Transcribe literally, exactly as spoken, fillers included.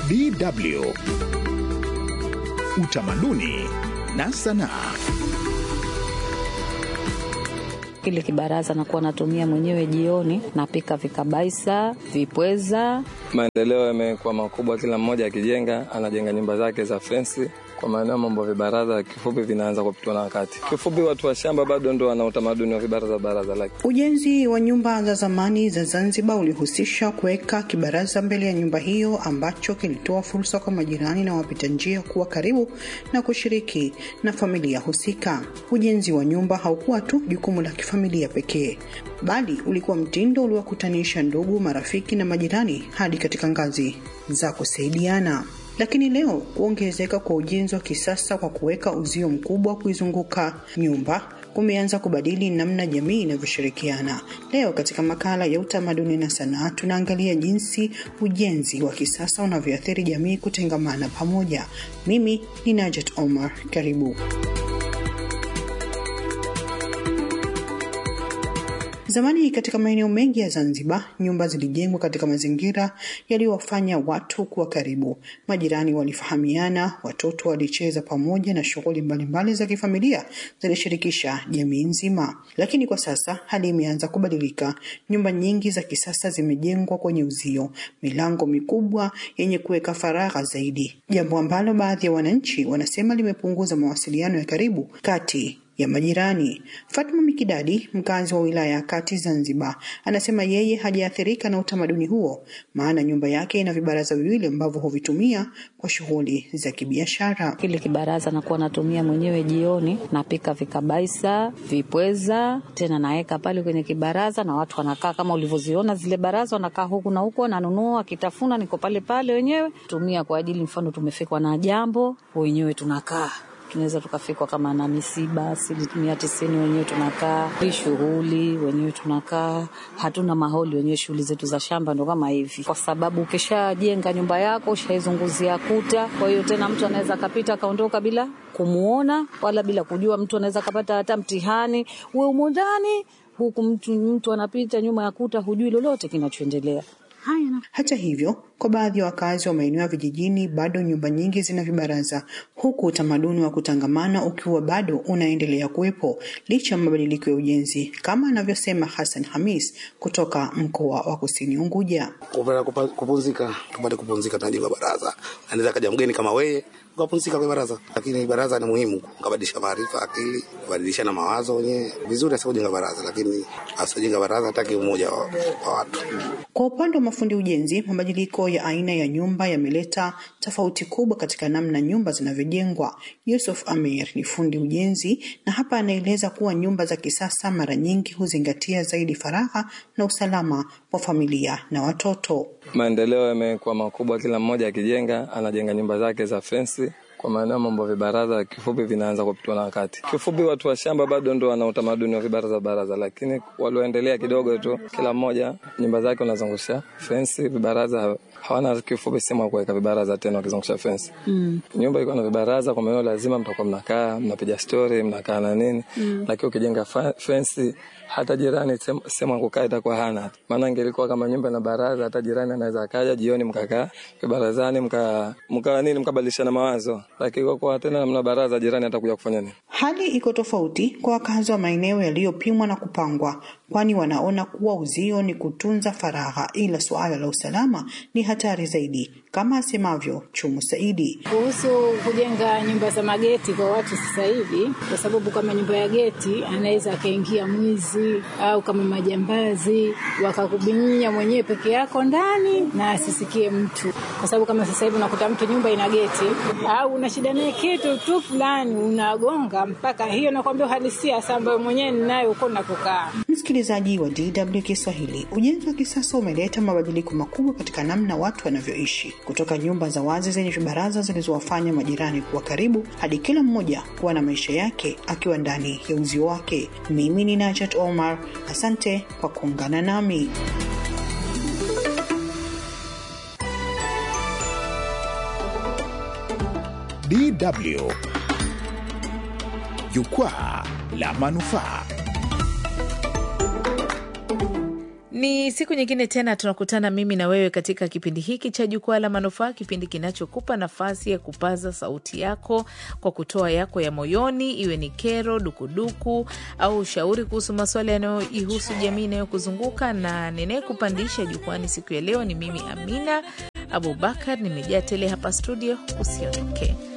D W Utamaduni na Sanaa. Kile kibaraza nakuwa natumia mwenyewe jioni, napika vikabaisa, vipweza. Maendeleo yamekuwa makubwa, kila mmoja akijenga, anajenga nyumba zake za fence. Kwa maana mambo ya vibaraza kifupi vinaanza kupitwa na wakati. Kifupi watu wa shamba bado ndio wana utamaduni wa vibaraza baraza lake. Ujenzi wa nyumba za zamani za Zanzibar ulihusisha kuweka kibaraza mbele ya nyumba hiyo ambacho kilitoa fursa kwa majirani na wapita njia kuwa karibu na kushiriki na familia husika. Ujenzi wa nyumba haukuwa tu jukumu la kifamilia pekee, bali ulikuwa mtindo uliowakutanisha ndugu, marafiki na majirani hadi katika ngazi za kusaidiana. Lakini leo kuongezeka kwa ujenzi wa kisasa kwa kuweka uzio mkubwa kuizunguka nyumba kumeanza kubadili namna jamii inavyoshirikiana. Leo katika makala ya Utamaduni na Sanaa tunaangalia jinsi ujenzi wa kisasa unavyoathiri jamii kutengamana pamoja. Mimi ni Najat Omar, karibu. Zamani katika maeneo mengi ya Zanzibar, nyumba zilijengwa katika mazingira yaliyowafanya watu kuwa karibu. Majirani walifahamiana, watoto walicheza pamoja na shughuli mbalimbali za kifamilia zilishirikisha jamii nzima. Lakini kwa sasa hali imeanza kubadilika. Nyumba nyingi za kisasa zimejengwa kwenye uzio, milango mikubwa yenye kuweka faragha zaidi. Jambo ambalo baadhi ya wananchi wanasema limepunguza mawasiliano ya karibu kati ya majirani. Fatma Mikidadi, mkazi wa wilaya ya Kati Zanzibar, anasema yeye hajaathirika na utamaduni huo, maana nyumba yake ina vibaraza viwili ambavyo huvitumia kwa shughuli za kibiashara. Kile kibaraza nakuwa natumia mwenyewe jioni, napika vikabaisa, vipweza, tena naeka pale kwenye kibaraza na watu wanakaa kama ulivyoziona zile baraza, wanakaa huku na huko, nanunua kitafuna, niko pale pale wenyewe. Tumia kwa ajili mfano tumefikwa na jambo, wenyewe tunakaa. Tunaweza tukafikwa kama na misiba, asilimia tisini wenyewe tunakaa, shughuli wenyewe tunakaa, hatuna maholi wenyewe, shughuli zetu za shamba ndo kama hivi. Kwa sababu ukishajenga nyumba yako, ushaizunguzia kuta, kwa hiyo tena mtu anaweza kapita kaondoka bila kumuona wala bila kujua. Mtu anaweza kapata hata mtihani, wewe umo ndani, huku mtu mtu anapita nyuma ya kuta, hujui lolote kinachoendelea. Hata hivyo, kwa baadhi ya wakazi wa maeneo ya vijijini bado nyumba nyingi zina vibaraza, huku utamaduni wa kutangamana ukiwa bado unaendelea kuwepo licha ya mabadiliko ya ujenzi, kama anavyosema Hassan Hamis kutoka mkoa wa Kusini Unguja. Kupata kupumzika, tupate kupumzika, tunajenga baraza. Anaweza kaja mgeni kama wewe, ukapumzika kwa baraza. Lakini baraza ni muhimu, kubadilisha maarifa, akili, kubadilishana mawazo wenyewe. Vizuri sasa kujenga baraza, lakini asijenga baraza hataki umoja wa, wa watu. Kwa upande wa mafundi ujenzi, mabadiliko ya aina ya nyumba yameleta tofauti kubwa katika namna nyumba zinavyojengwa. Yusuf Amir ni fundi ujenzi na hapa anaeleza kuwa nyumba za kisasa mara nyingi huzingatia zaidi faragha na usalama wa familia na watoto. Maendeleo yamekuwa makubwa, kila mmoja akijenga, anajenga nyumba zake za fence. Kwa maana mambo ya vibaraza kifupi vinaanza kupitwa na wakati. Kifupi watu wa shamba bado ndio wana utamaduni wa vibaraza baraza, lakini walioendelea kidogo tu, kila mmoja nyumba zake unazungusha fence. Vibaraza hawana kifupi sema kuweka vibaraza tena wakizungusha fence. Mm. Nyumba iko na vibaraza, kwa maana lazima mtakuwa mnakaa, mnapiga story, mnakaa na nini. Mm. Lakini ukijenga fence hata jirani sema kukaa itakuwa hana. Maana ingelikuwa kama nyumba na baraza, hata jirani anaweza kaja jioni mkakaa vibarazani, mka mkaa nini, mkabadilishana mawazo. Lakini kwa tena mna baraza, jirani atakuja kufanya nini? Hali iko tofauti kwa wakazi wa maeneo yaliyopimwa na kupangwa, kwani wanaona kuwa uzio ni kutunza faragha, ila suala la usalama ni hatari zaidi, kama asemavyo Chumu Saidi. Kuhusu kujenga nyumba za mageti kwa watu sasa hivi, kwa sababu kama nyumba ya geti anaweza akaingia mwizi au kama majambazi wakakubinya mwenyewe peke yako ndani na asisikie mtu. Kwa sababu kama sasa hivi unakuta mtu nyumba ina geti au una shida naye kitu tu fulani unagonga mpaka hiyo, nakwambia halisia ambayo mwenyewe ninayo uko na kukaa. Msikilizaji wa D W Kiswahili, ujenzi wa kisasa umeleta mabadiliko makubwa katika namna watu wanavyoishi, kutoka nyumba za wazi zenye vibaraza zilizowafanya majirani kuwa karibu hadi kila mmoja kuwa na maisha yake akiwa ndani ya uzio wake. Mimi ni Najat Omar, asante kwa kuungana nami. D W Jukwaa la Manufaa. Ni siku nyingine tena tunakutana mimi na wewe katika kipindi hiki cha Jukwaa la Manufaa, kipindi kinachokupa nafasi ya kupaza sauti yako kwa kutoa yako ya moyoni, iwe ni kero, dukuduku au ushauri kuhusu masuala yanayoihusu jamii inayokuzunguka. Na nene kupandisha jukwani siku ya leo ni mimi Amina Abubakar, nimejaa tele hapa studio. Usiondoke.